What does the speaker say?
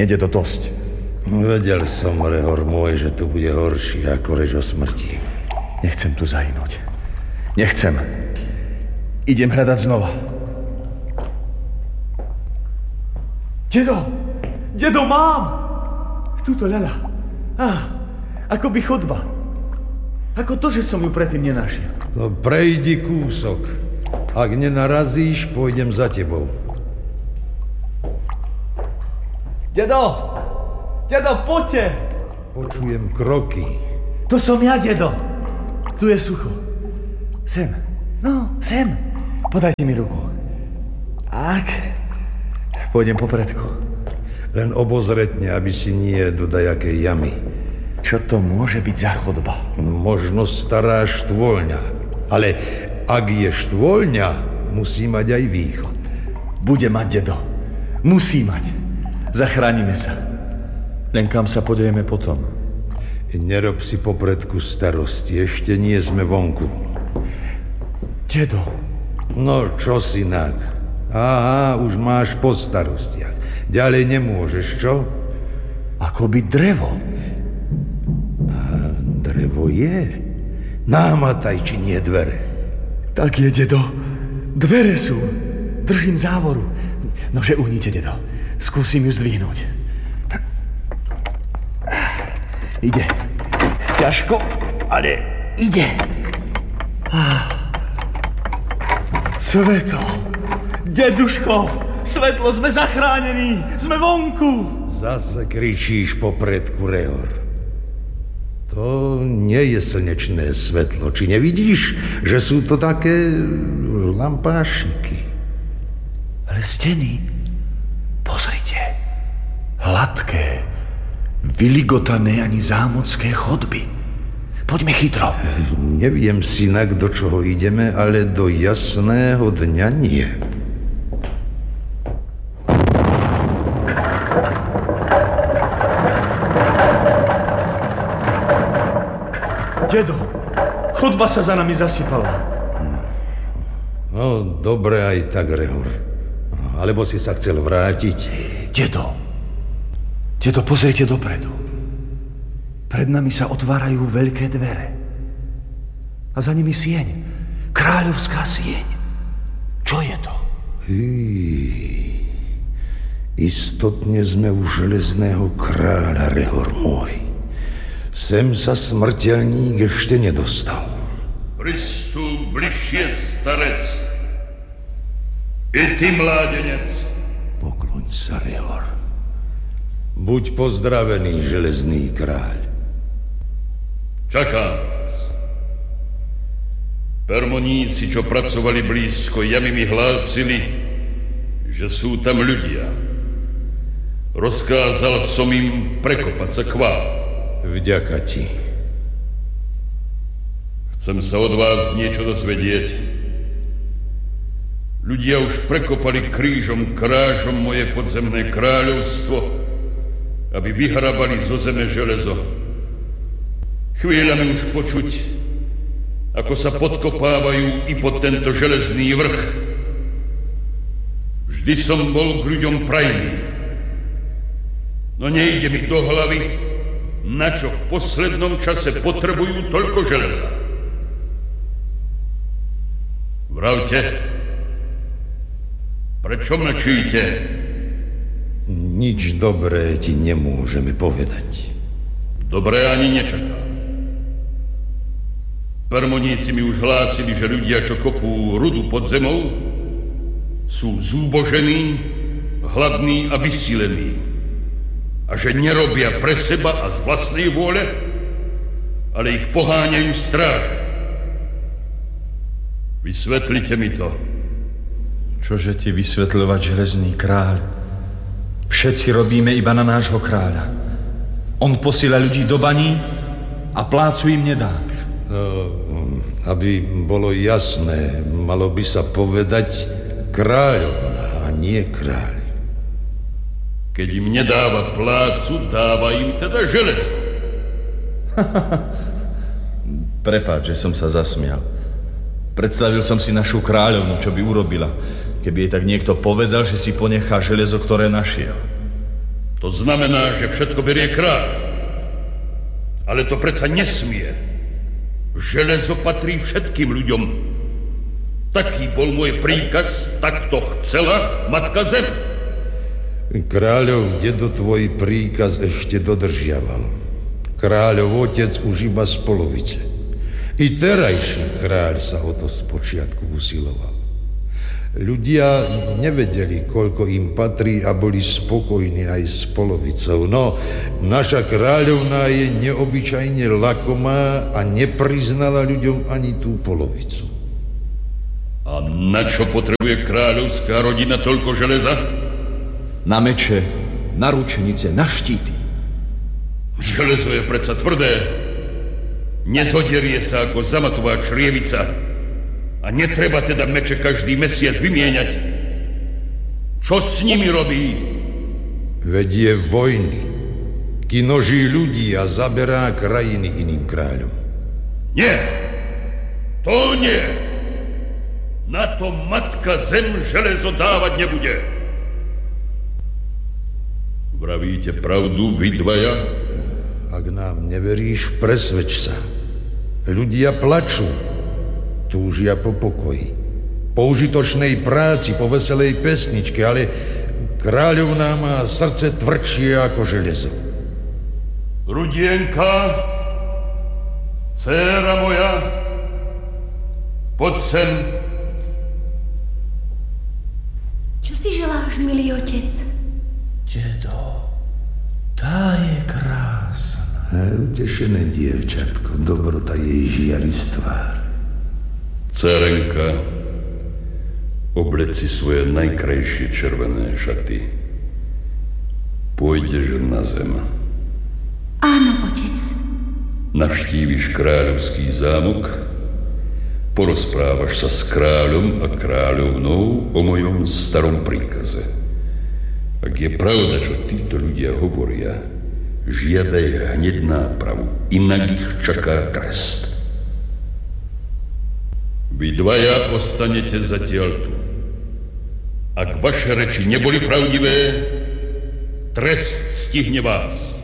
Nie, dedo, dosť. Vedel som, Rehor môj, že to bude horšie ako reč o smrti. Nechcem tu zahynúť. Nechcem. Idem hľadať znova. Dedo, mám! Tuto ľaľa. Akoby chodba. Ako to, že som ju predtým nenašiel. No prejdi kúsok. Ak nenarazíš, pôjdem za tebou. Dedo, poďte! Počujem kroky. To som ja, dedo. Tu je sucho. Sem. No, sem. Podajte mi ruku. Ak. Pôjdem popredku. Len obozretne, aby si nie do dajakej jamy. Čo to môže byť za chodba? Možno stará štvoľňa. Ale ak je štvoľňa, musí mať aj východ. Bude mať, dedo. Musí mať. Zachránime sa. Len kam sa podejeme potom? Nerob si popredku starosti. Ešte nie sme vonku. Dedo. No, čo si nak? Aha, už máš po starostiach. Ďalej nemôžeš, čo? Akoby drevo. A drevo je. Námataj, či nie dvere. Tak je, dedo. Dvere sú. Držím závoru. Nože uhnite, dedo. Skúsim ju zdvihnúť. Ide. Ťažko, ale ide. Svetlo. Deduško, svetlo, sme zachránení. Sme vonku. Zase kričíš popredku, Rehor. To nie je slnečné svetlo. Či nevidíš, že sú to také lampášiky? Ale steny, pozrite, hladké, vyligotané ani zámocké chodby. Poďme chytro. Neviem, synak, do čoho ideme, ale do jasného dňa nie. Dedo, chodba sa za nami zasypala. No, dobre aj tak, Rehor. Alebo si sa chcel vrátiť? Dedo, pozrite dopredu. Pred nami sa otvárajú veľké dvere. A za nimi sieň. Kráľovská sieň. Čo je to? Istotne sme u železného kráľa, Rehor môj. Sem sa smrteľník ešte nedostal. Pristup bližšie, starec. I ty, mládenec. Pokloň sa, Rehor. Buď pozdravený, železný kráľ. Čakám vás. Permoníci, čo pracovali blízko jamy, mi hlásili, že sú tam ľudia. Rozkázal som im prekopať sa k vám. Vďaka ti. Chcem sa od vás niečo dozvedieť. Ľudia už prekopali krížom krážom moje podzemné kráľovstvo, aby vyhrabali zo zeme železo. Chvíľami už počuť, ako sa podkopávajú i pod tento železný vrch. Vždy som bol k ľuďom prajný. No nejde mi do hlavy, na čo v poslednom čase potrebujú toľko železa. Vravte, prečo mlčíte? Nič dobré ti nemôžeme povedať. Dobré ani nečakám. Permoníci mi už hlásili, že ľudia, čo kopú rudu pod zemou, sú zúbožení, hladní a vysílení. A že nerobia pre seba a z vlastnej vôle, ale ich poháňajú stráže. Vysvetlite mi to. Čože ti vysvetľovať, železný kráľ? Všetci robíme iba na nášho kráľa. On posíla ľudí do baní a plácu im nedá. Aby bolo jasné, malo by sa povedať kráľovna a nie kráľ. Keď im nedáva plácu, dáva im teda železo. Prepáč, že som sa zasmial. Predstavil som si našu kráľovnu, čo by urobila, keby jej tak niekto povedal, že si ponechá železo, ktoré našiel. To znamená, že všetko berie kráľ. Ale to predsa nesmie. Železo patrí všetkým ľuďom. Taký bol môj príkaz, tak to chcela matka Zem. Kráľov dedo tvoj príkaz ešte dodržiaval. Kráľov otec už iba z polovice. I terajší kráľ sa o to spočiatku usiloval. Ľudia nevedeli, koľko im patrí a boli spokojní aj s polovicou. No, naša kráľovná je neobyčajne lakomá a nepriznala ľuďom ani tú polovicu. A na čo potrebuje kráľovská rodina toľko železa? Na meče, na ručenice, na štíty. Železo je predsa tvrdé. Nezoderie sa ako zamatová črievica. A netreba teda meče každý mesiac vymieňať. Čo s nimi robí? Vedie vojny. Kinoží ľudí a zaberá krajiny iným kráľom. Nie. To nie. Na to matka Zem železo dávať nebude. Vravíte pravdu, vy dvaja? Ak nám neveríš, presvedč sa. Ľudia plačú. Túžia po pokoji. Po užitočnej práci, po veselej pesničke, ale kráľovná má srdce tvrdšie ako železo. Rudienka, dcéra moja, poď sem. Čo si želáš, milý otec? Dedo, tá je krásna. Utešené dievčatko, dobrota jej žiari z tvár. Dcerenka, oblec si svoje najkrajšie červené šaty. Pôjdeš na zem. Áno, otec. Navštíviš kráľovský zámok, porozprávaš sa s kráľom a kráľovnou o mojom starom príkaze. Ak je pravda, čo títo ľudia hovoria, žiadaj hneď nápravu, inak ich čaká trest. Vy dvaja ostanete zatiaľ tu. Ak vaše reči neboli pravdivé, trest stihne vás.